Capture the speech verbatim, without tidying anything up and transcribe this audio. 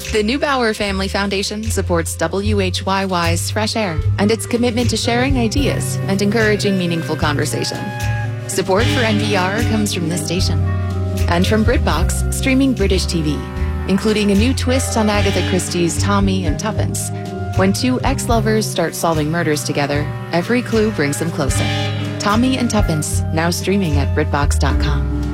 The Neubauer Family Foundation supports W H Y Y's Fresh Air and its commitment to sharing ideas and encouraging meaningful conversation. Support for N P R comes from this station and from BritBox, streaming British T V, including a new twist on Agatha Christie's Tommy and Tuppence. When two ex-lovers start solving murders together, every clue brings them closer. Tommy and Tuppence, now streaming at Brit Box dot com.